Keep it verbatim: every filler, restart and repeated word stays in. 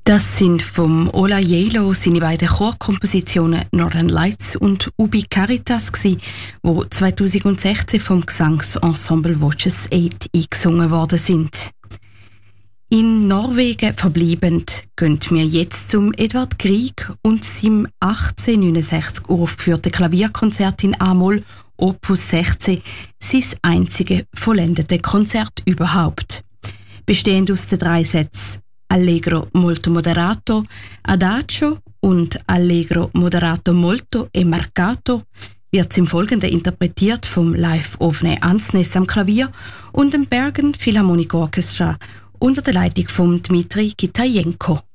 Das sind vom Ola Yelo seine beiden Chorkompositionen Northern Lights und Ubi Caritas gsi, wo zweitausendsechzehn vom Gesangsensemble Watches acht eingesungen worden sind. In Norwegen verbleibend gehen wir jetzt zum Edvard Grieg und seinem achtzehnhundertneunundsechzig aufgeführten Klavierkonzert in A-Moll Opus sechzehn, sein einziges vollendete Konzert überhaupt. Bestehend aus den drei Sätzen Allegro molto moderato, Adagio und Allegro moderato molto e marcato wird im Folgenden interpretiert vom Live-Ovne Ansnes am Klavier und dem Bergen Philharmonic Orchestra unter der Leitung von Dmitri Kitajenko.